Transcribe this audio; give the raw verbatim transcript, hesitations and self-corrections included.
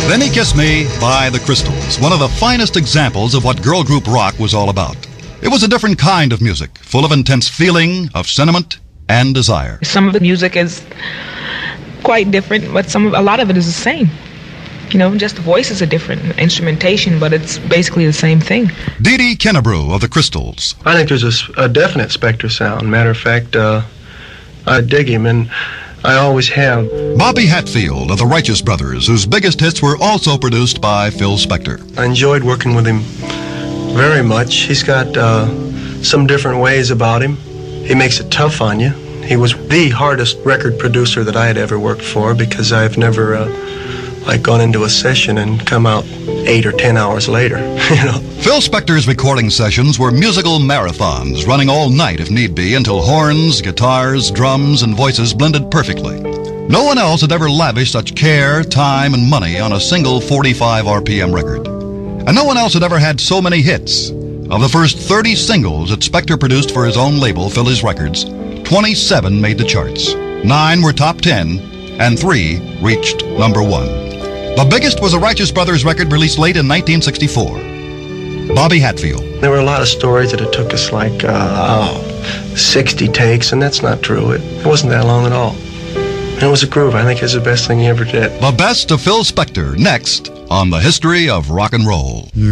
Then He Kissed Me by the Crystals, one of the finest examples of what girl group rock was all about. It was a different kind of music, full of intense feeling, of sentiment, and desire. Some of the music is quite different, but some of, a lot of it is the same. You know, just the voices are different, instrumentation, but it's basically the same thing. Dee Dee Kennebrew of the Crystals. I think there's a, a definite Spector sound. Matter of fact, uh, I dig him, and I always have. Bobby Hatfield of the Righteous Brothers, whose biggest hits were also produced by Phil Spector. I enjoyed working with him very much. He's got uh, some different ways about him. He makes it tough on you. He was the hardest record producer that I had ever worked for, because I've never uh, like gone into a session and come out eight or ten hours later, you know. Phil Spector's recording sessions were musical marathons, running all night if need be, until horns, guitars, drums, and voices blended perfectly. No one else had ever lavished such care, time, and money on a single forty-five R P M record. And no one else had ever had so many hits. Of the first thirty singles that Spector produced for his own label, Phillies Records, twenty-seven made the charts. Nine were top ten, and three reached number one. The biggest was a Righteous Brothers record released late in nineteen sixty-four. Bobby Hatfield. There were a lot of stories that it took us like uh, oh, sixty takes, and that's not true. It, it wasn't that long at all. And it was a groove. I think it's the best thing he ever did. The best of Phil Spector, next on The History of Rock and Roll.